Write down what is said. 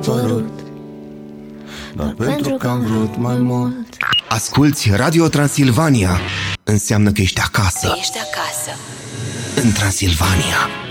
părut, doar pentru că am vrut mai mult. Asculți Radio Transilvania, înseamnă că ești acasă. Ești acasă în Transilvania.